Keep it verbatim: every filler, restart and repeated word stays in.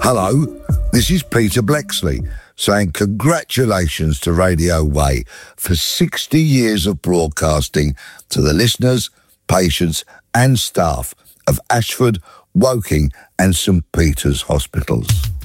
Hello, this is Peter Bleksley saying congratulations to Radio Way for sixty years of broadcasting to the listeners, patients and staff of Ashford, Woking and St Peter's hospitals.